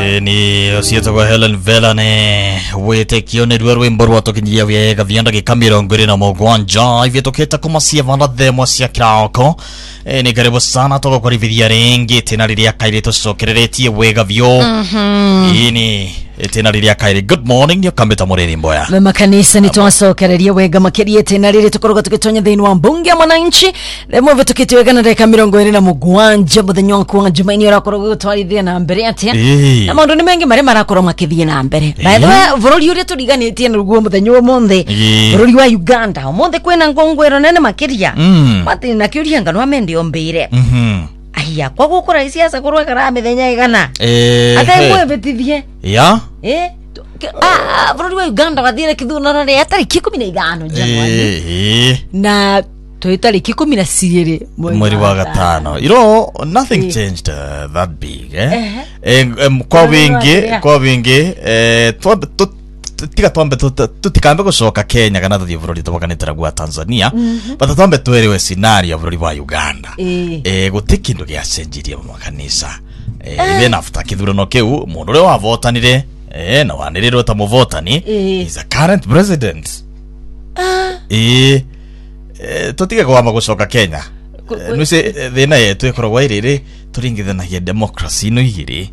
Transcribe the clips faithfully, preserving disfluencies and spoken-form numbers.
ni osieto kwa Helen Velane wete kione dweru imborwa tokinjia wega vianda kikamiro nguri na mogwanja ivyeto keta kumasia vanda demo sia kraoko e, ni karibu sana toko kwa rividia rengi tena liria kairi tosokereretie wega vyo mhm ini tena liria kairi good morning yo kambeta moreni mboya mema kanisa ni twasokereria wega makirie tena liri tukoroga tukitonya thini wa mbunge ya mwananchi demo veto kitwega na dakika mirongo ine na mugwanja muthenya wa kuanga jumaini urakoroga gutwarithia na mbere atia na maundu ni mengi mari marakoro makithie na mbere by the way bururi uri turiganitie nuguo muthenya wa monde bururi wa Uganda omonde kwena ngongwero nene makiria mati na kiuria ngano amendi ombeire mhm aya kwa gukura isiasa kurwa kara mithenya igana eh akai betithie ya eh ah bururi wa Uganda wathire kithuno ri atariki kumi na ithano Januari eh na toitariki kumi na siri mwezi wa gatano you know nothing eh. changed uh, that big eh, eh. eh um, kwa wingi kwa wingi eh tiga twambe tutikambe gucoka Kenya kana tuthie bururi tubakanitira gwa Tanzania but twambe twerewe scenario bururi wa Uganda eh, eh gutikindu gya cenjirie mu makanisa eh, eh. even after kithurano kiu mundu uri wavotanire eh na waniriro ta muvotani eh. is a current president ah. eh Eh, totiga kwa magucoka Kenya nuse thina yetu ikoragwa iriri turingithanagia democracy no igiri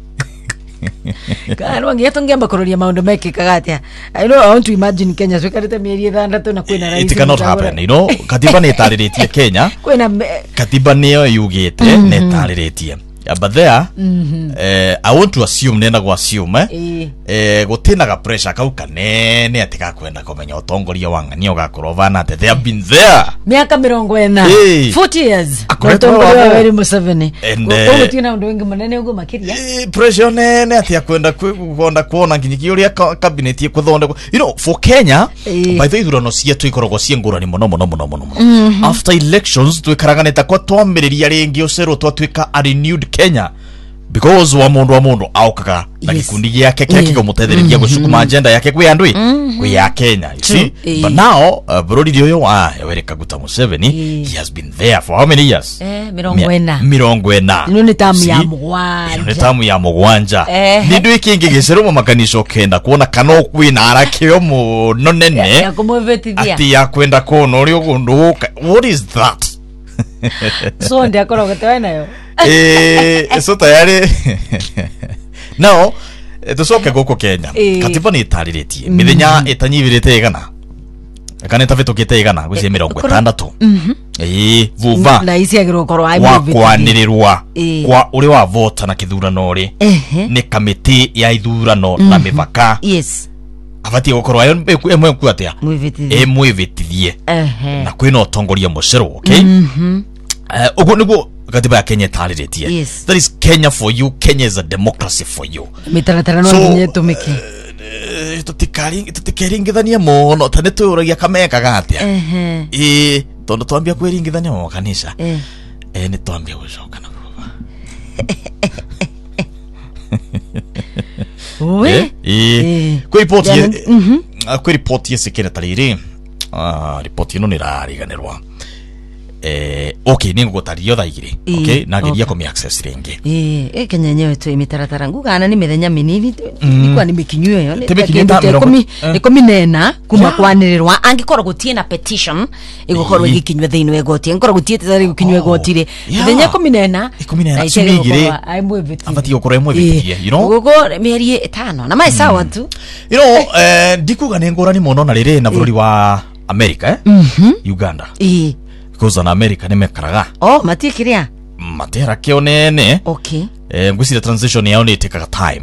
kana wangeto ngiamba kuroria maundu mekikaga atia I know I want to imagine Kenya swikarite mieri thandatu na kwina rais it cannot happen you know katiba ni tariritie Kenya kwina katiba niyo yugite mm -hmm. ne tariritie but there mm -hmm. eh, I want to assume nenda go assume eh, eh gutina ga pressure kau kanene atika kwenda kumenya utongoria wang'ani ugakorova na te they have been there miaka mirongo ina hey. forty years utongoria wa Yoweri Museveni ugo tina undu wingi munene ugo makiria eh, pressure nene atia kwenda kwenda kuona nginyiki uria cabinet ikuthonde you know for Kenya hey. by the way no cia tuikorogwo ciengurani muno muno muno muno mm -hmm. after elections twikaraganeta kwa twamiriria ringi ucero twatwika a renewed Kenya because wa mundu wa mundu aukaga na gikundi yake kile kiko mutethereria gucukuma agenda yake kwi andui kwi ya Kenya you see but now bururi dio wa Yoweri Kaguta Museveni he has been there for how many years eh mirongo ina mirongo ina ino ni tamu ya mugwanja ni tamu ya mugwanja nindu ikingi gicero mu makanisho kenda kuona kano kwina arakio mu no nene ya kumuvethithia ati ya kwenda kono uri ugundu what is that so ndia koroga tewainayo eh so tayari now tusoke goko Kenya katiba ni tariritie mithenya itanyibirite igana kana tavetokete igana gucie mirongo itandatu eh vuva na isi agiro korwa ai wa kwanirirwa kwa uri wa vota na kithurano ri ni kamiti ya ithurano na mivaka yes abati gukorwa emwe kuatia emwe vitithie na kwina utongoria mucero okay eh ugo niguo katiba ya Kenya tariritie yes. that is Kenya for you Kenya is a democracy for you mitaratara no nyeto miki uh, tutikari tutikeringithania muno tane turagia kameka gatia eh eh tondo twambia kwiringithania mu kanisa eh eh ni twambia gucoka na baba we eh kwa report ye mhm kwa report ye secretary ah report ino ni rariganirwa eh okay ningo tario thaigire okay nageria komi access ringi eh eh Kenya nyewe tu imitaratara ngugana ni mithenya minini ni kwa ni mikinyu yo ni komi nena kuma kwanirirwa angikoro gutie na petition igukoro igikinywe thiini wegotie ngoro gutie tari gukinywe gotire mithenya komi nena na igire abati gukoro emwe bitie you know gugo mieri itano na mai sawa tu you know eh ndikuga ni ngorani muno na riri na bururi wa America eh Uganda eh because on America ni mekaraga oh matikiria matera kionene okay eh ngusira transition yao ni take time